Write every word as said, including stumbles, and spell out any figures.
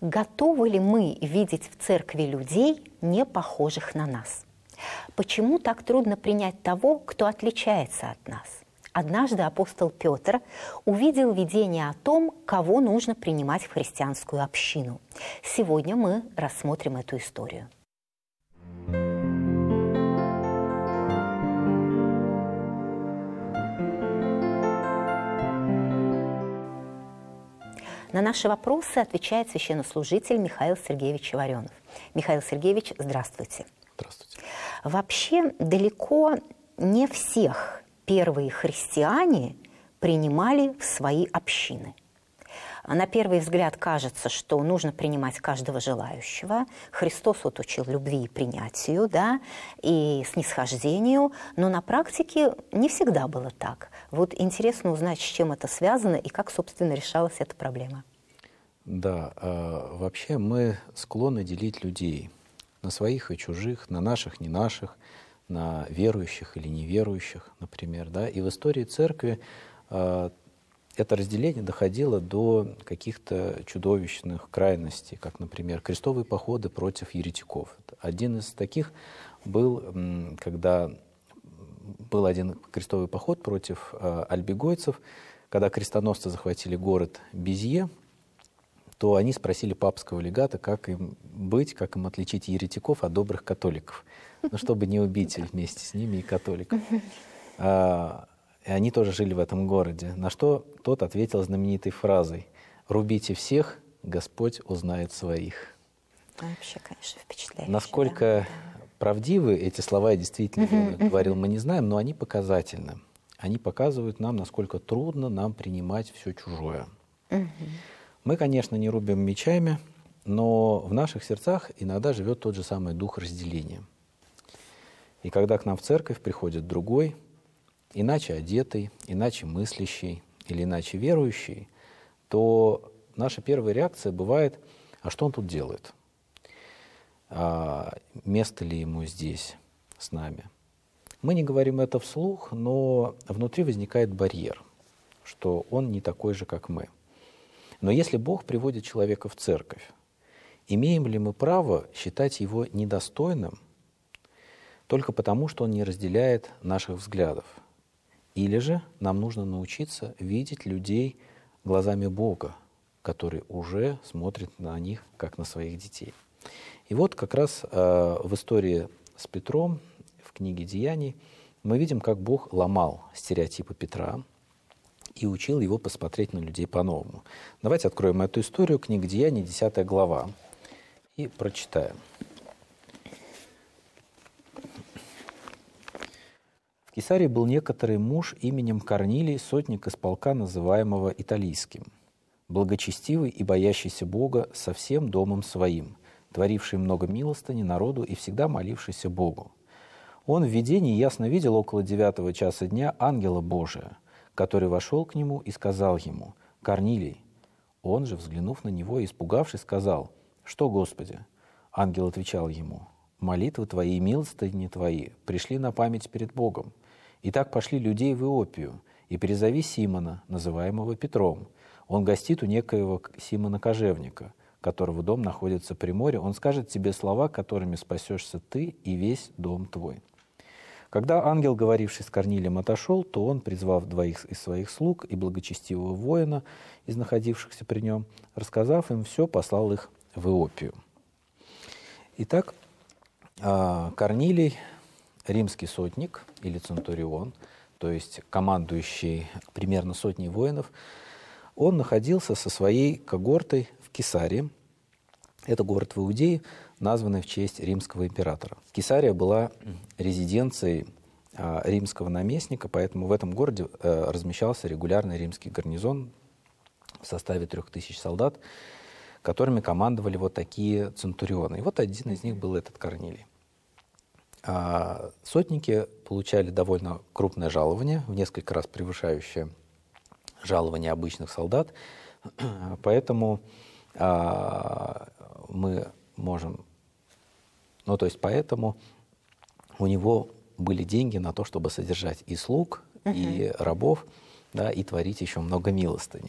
Готовы ли мы видеть в церкви людей, не похожих на нас? Почему так трудно принять того, кто отличается от нас? Однажды апостол Петр увидел видение о том, кого нужно принимать в христианскую общину. Сегодня мы рассмотрим эту историю. На наши вопросы отвечает священнослужитель Михаил Сергеевич Варенов. Михаил Сергеевич, здравствуйте. Здравствуйте. Вообще далеко не всех первые христиане принимали в свои общины. На первый взгляд кажется, что нужно принимать каждого желающего. Христос вот учил любви и принятию, да, и снисхождению, но на практике не всегда было так. Вот интересно узнать, с чем это связано и как, собственно, решалась эта проблема. Да, э, вообще мы склонны делить людей на своих и чужих, на наших, не наших, на верующих или неверующих, например, да. И в истории церкви э, это разделение доходило до каких-то чудовищных крайностей, как, например, крестовые походы против еретиков. Один из таких был, когда был один крестовый поход против э, альбегойцев, когда крестоносцы захватили город Безье, то они спросили папского легата, как им быть, как им отличить еретиков от добрых католиков, ну, чтобы не убить вместе с ними и католиков. А, и они тоже жили в этом городе. На что тот ответил знаменитой фразой: «Рубите всех, Господь узнает своих». Вообще, конечно, впечатляюще. Насколько да? правдивы эти слова, действительно, говорил, мы не знаем, но они показательны. Они показывают нам, насколько трудно нам принимать все чужое. Мы, конечно, не рубим мечами, но в наших сердцах иногда живет тот же самый дух разделения. И когда к нам в церковь приходит другой, иначе одетый, иначе мыслящий или иначе верующий, то наша первая реакция бывает: а что он тут делает? А место ли ему здесь с нами? Мы не говорим это вслух, но внутри возникает барьер, что он не такой же, как мы. Но если Бог приводит человека в церковь, имеем ли мы право считать его недостойным только потому, что он не разделяет наших взглядов? Или же нам нужно научиться видеть людей глазами Бога, который уже смотрит на них, как на своих детей? И вот как раз э, в истории с Петром, в книге «Деяний», мы видим, как Бог ломал стереотипы Петра и учил его посмотреть на людей по-новому. Давайте откроем эту историю, книга «Деяний», десятая глава, и прочитаем. В Кесарии был некоторый муж именем Корнилий, сотник из полка, называемого Италийским, благочестивый и боящийся Бога со всем домом своим, творивший много милостыни народу и всегда молившийся Богу. Он в видении ясно видел около девятого часа дня ангела Божия, который вошел к нему и сказал ему: «Корнилий». Он же, взглянув на него и испугавшись, сказал: «Что, Господи?» Ангел отвечал ему: «Молитвы твои и милостыни твои пришли на память перед Богом. Итак, пошли людей в Иопию, и призови Симона, называемого Петром. Он гостит у некоего Симона Кожевника, которого дом находится при море. Он скажет тебе слова, которыми спасешься ты и весь дом твой». Когда ангел, говоривший с Корнилием, отошел, то он, призвав двоих из своих слуг и благочестивого воина, из находившихся при нем, рассказав им все, послал их в Иопию. Итак, Корнилий, римский сотник или центурион, то есть командующий примерно сотней воинов, он находился со своей когортой в Кесарии. Это город в Иудее, названный в честь римского императора. Кесария была резиденцией а, римского наместника, поэтому в этом городе а, размещался регулярный римский гарнизон в составе трех тысяч солдат, которыми командовали вот такие центурионы. И вот один из них был этот Корнилий. А, сотники получали довольно крупное жалование, в несколько раз превышающее жалование обычных солдат, поэтому а, мы можем, ну то есть поэтому у него были деньги на то, чтобы содержать и слуг, uh-huh. и рабов, да, и творить еще много милостыни.